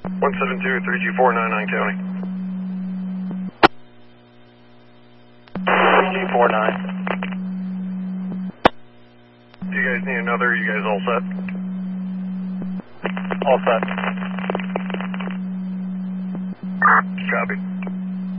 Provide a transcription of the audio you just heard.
172-3G499 County. 3G49. Do you guys need another? Are you guys all set? All set. Copy.